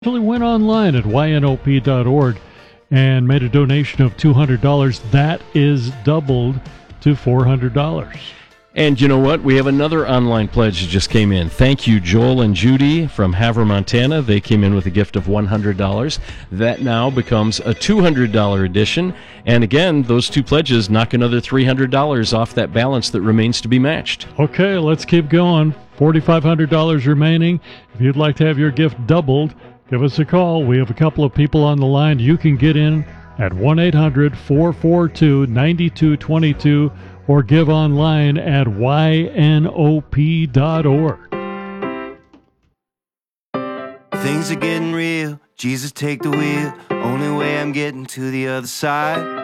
Actually went online at ynop.org and made a donation of $200. That is doubled to $400. And you know what? We have another online pledge that just came in. Thank you, Joel and Judy from Havre, Montana. They came in with a gift of $100. That now becomes a $200 addition. And again, those two pledges knock another $300 off that balance that remains to be matched. Okay, let's keep going. $4,500 remaining. If you'd like to have your gift doubled, give us a call. We have a couple of people on the line. You can get in at 1-800-442-9222 or give online at ynop.org. Things are getting real. Jesus, take the wheel. Only way I'm getting to the other side.